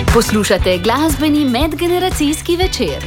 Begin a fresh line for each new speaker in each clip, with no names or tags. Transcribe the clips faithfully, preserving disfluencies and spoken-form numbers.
Poslušate glasbeni medgeneracijski večer.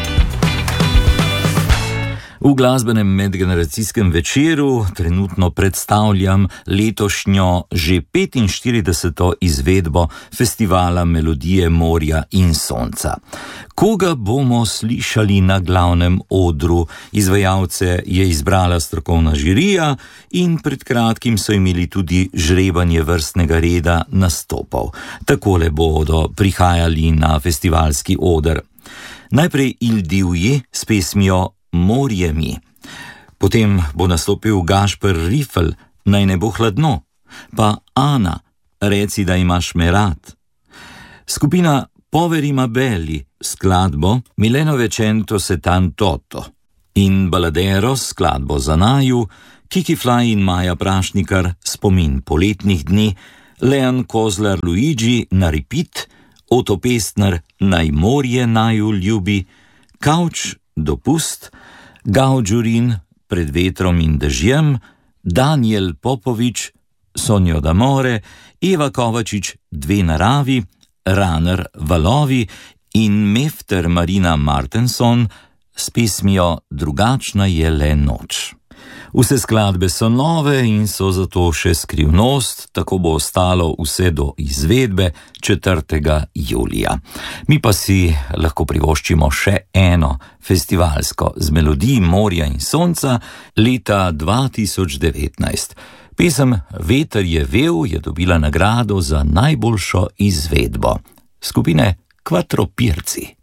V glasbenem medgeneracijskem večeru trenutno predstavljam letošnjo že petinštirideseto izvedbo festivala Melodije morja in sonca. Koga bomo slišali na glavnem odru? Izvajalce je izbrala strokovna žirija in pred kratkim so imeli tudi žrebanje vrstnega reda nastopov. Takole bodo prihajali na festivalski oder. Najprej Il Divji s pesmijo Morje mi. Potem bo nastopil Gašper Rifelj, Naj ne bo hladno, pa Ana, Reci, da imaš me rad. Skupina Poveri Mabeli, skladbo Mileno Cento settantotto in Baladero, skladbo za naju, Kiki Fly in Maja Prašnikar, Spomin poletnih dni, Leon Kozlar Luigi na repeat, Oto Pestner, Naj morje naju ljubi, Kavč, Dopust, Gauđurin, Pred vetrom in dežjem, Daniel Popovič, Sonjo d'amore, Eva Kovačič, Dve naravi, Runner, Valovi in Mefter Marina Martenson s pesmijo Drugačna je le noč. Vse skladbe so nove in so zato še skrivnost, tako bo ostalo vse do izvedbe četrtega julija. Mi pa si lahko privoščimo še eno festivalsko z Melodij morja in sonca leta dva tisoč devetnajst. Pesem Veter je vel je dobila nagrado za najboljšo izvedbo skupine Quattro Pirci.